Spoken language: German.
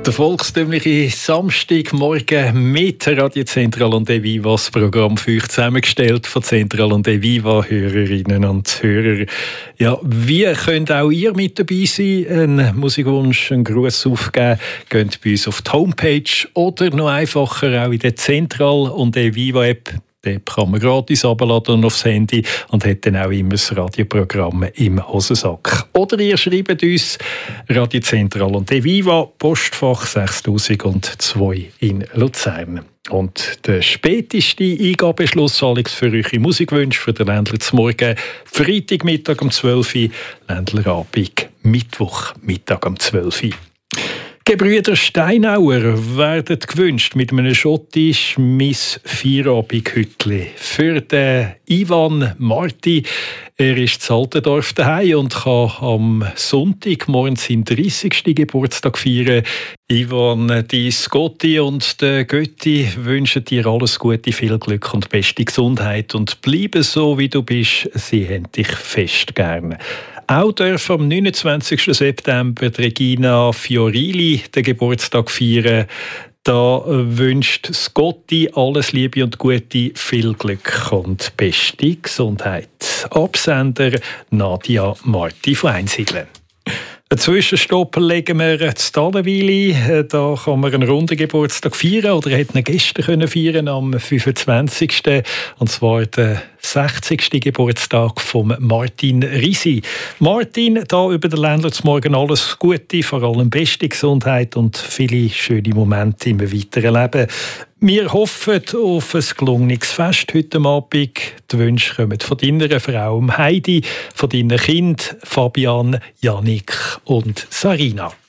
Der volkstümliche Samstagmorgen mit Radio Central und Eviva, das Programm für euch zusammengestellt von Central und Eviva, Hörerinnen und Hörer. Ja, wie könnt auch ihr mit dabei sein? Einen Musikwunsch, einen Gruß aufgeben, geht bei uns auf die Homepage oder noch einfacher auch in der Central und Eviva App. Den kann man gratis abladen aufs Handy und hat dann auch immer das Radioprogramm im Hosensack. Oder ihr schreibt uns Radio Central und Eviva, Postfach 6002 in Luzern. Und der späteste Eingabeschluss, Alex, für eure Musikwünsche für den Ländler zum Morgen, Freitagmittag um 12 Uhr, Ländlerabend, Mittwochmittag um 12 Uhr. Gebrüder Steinauer werden gewünscht mit einem schottisch Miss Feierabendhütli. Für den Ivan Marti, er ist in Altendorf daheim und kann am Sonntagmorgen seinen 30. Geburtstag feiern. Ivan, die Scotti und der Götti wünschen dir alles Gute, viel Glück und beste Gesundheit und bleibe so, wie du bist. Sie haben dich fest gerne. Auch dürfen am 29. September Regina Fiorilli den Geburtstag feiern. Da wünscht Scotti alles Liebe und Gute, viel Glück und beste Gesundheit. Absender Nadia Marti von Einsiedeln. Einen Zwischenstopp legen wir zu Talenwili. Da kann man einen runden Geburtstag feiern oder hätte ihn gestern feiern am 25. Und zwar den 60. Geburtstag von Martin Risi. Martin, da über den Ländler zum Morgen alles Gute, vor allem beste Gesundheit und viele schöne Momente im weiteren Leben. Wir hoffen auf ein gelungenes Fest heute Abend. Die Wünsche kommen von deiner Frau Heidi, von deinen Kindern Fabian, Janik und Sarina.